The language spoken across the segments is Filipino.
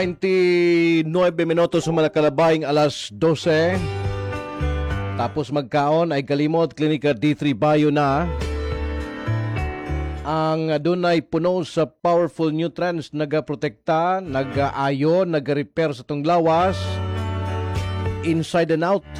29 minutos sa malakalabahing alas 12. Tapos magkaon ay kalimot Klinika D3 Bio na. Ang dunay puno sa powerful nutrients, nagaprotekta, nag-ayon, nag-repair sa tong lawas, inside and out.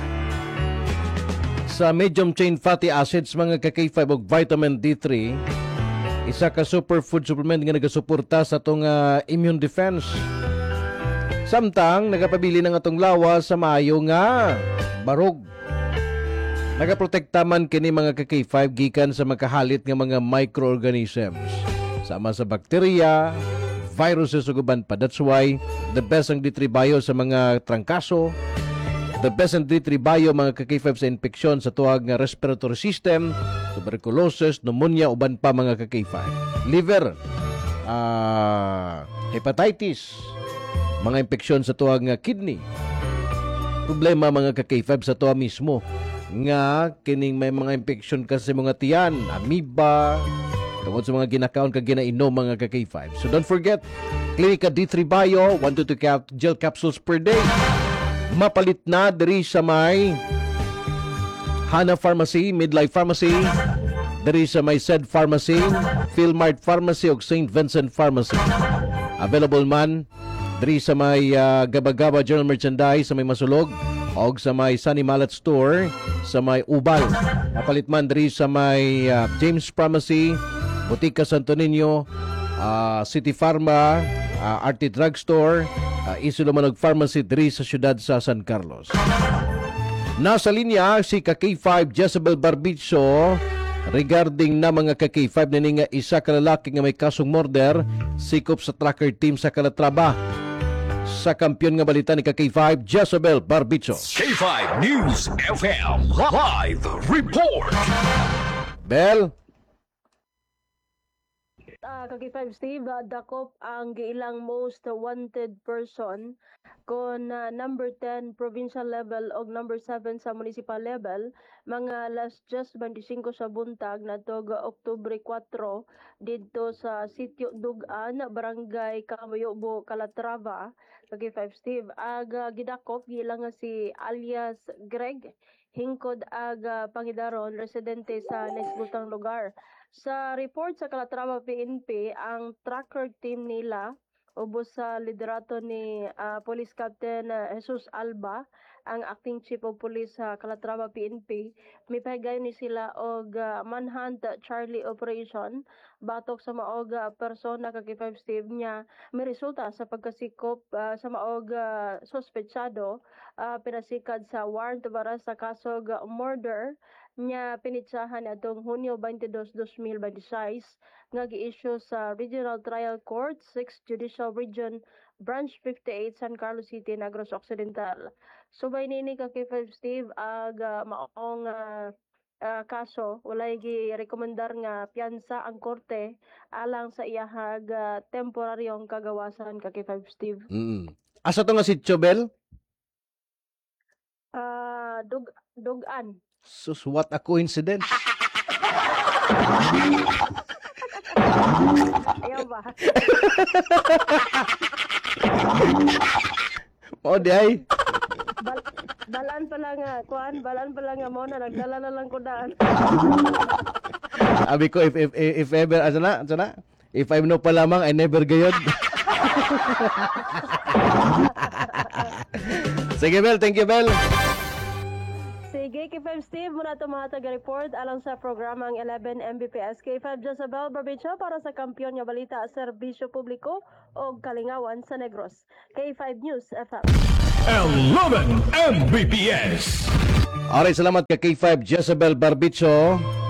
Sa medium chain fatty acids, mga K5 ug vitamin D3, isa ka superfood supplement nga nagasuporta sa atong immune defense. Samtang nagapabili ng atong lawas sa maayo nga barog. Nagaprotekta man kini mga K5 gikan sa makahalit nga mga microorganisms. Sama sa bakterya, viruses ug uban pa. That's why the best ang D3 Bio sa mga trangkaso. The best ang D3 Bio mga K5 sa infeksyon sa tuwag nga respiratory system, tuberculosis, pneumonia uban pa mga K5. Liver, hepatitis, mga infeksyon sa tuwag nga kidney. Problema mga K5 sa tuwa mismo nga kining may mga infeksyon kasi mga tiyan, amoeba, tungod sa mga ginakaon kag ginainom mga K5. So don't forget, Klinika D3 Bio, 1 to 2 gel capsules per day. Mapalit na diri sa may Hana Pharmacy, Midlife Pharmacy, diri sa may Said Pharmacy, Philmart Pharmacy ug St. Vincent Pharmacy. Available man diri sa may Gaba-Gaba General Merchandise sa may Masulog og sa may Sunny Mallet Store sa may Ubal. Napalit man diri sa may James Pharmacy, Botica Santo Niño, City Pharma, RT Drugstore, Isilumanog Pharmacy diri sa siyudad sa San Carlos. Nasa linya si K5 Jezebel Barbicho regarding na mga K5 na nga isa ka lalaki nga may kasong murder sikop sa tracker team sa Calatrava. Sa kampiyon nga balita ni K5 Jezebel Barbicho. K5 News FM Live Report. Bel. K5 Steve, dakop ang giilang most wanted person kon number 10 provincial level o number 7 sa municipal level, mga last just 25 sa buntag natog Oktubre 4 didto sa Sitio Dugan, Barangay Kamayubo, Calatrava. K5 Steve, aga gidakop giilang nga si alias Greg hingkod aga Pangidaron, residente sa naisbutang lugar. Sa report sa Calatrava PNP, ang tracker team nila ubos sa liderato ni Police Captain Jesus Alba, ang acting chief of police sa Calatrava PNP, mipahigay ni sila og manhunt Charlie operation batok sa maog persona kag K5 Steve niya may resulta sa pagkasikop sa maog suspetsado pinasikad sa warrant para sa kasog murder niya pinitsahan atong Hunyo 22, 2026 nga gi-issue sa Regional Trial Court 6 Judicial Region Branch 58 San Carlos City, Negros Occidental. Subay nini ka K5 Steve maong kaso walay gi-rekomendar nga piyansa ang korte alang sa iyahag temporaryong kagawasan ka K5 Steve. Asa to nga si Chobel? Dugan. Sus, what a coincidence. Ayaw ba? O di ay. Balaan pa lang nga, balaan pa lang nga mo na nagdala na lang ko daan. Abi ko if ever asa na? If I know pa lamang I never gayod. Sige Bel, thank you Bel. Sige, K5 Steve, muna ito mga taga-report alang sa programang 11 Mbps. K5 Jezebel Barbicho para sa kampiyon nga balita, serbisyo publiko o kalingawan sa Negros. K5 News FM. 11 Mbps. Alright, salamat ka K5 Jezebel Barbicho.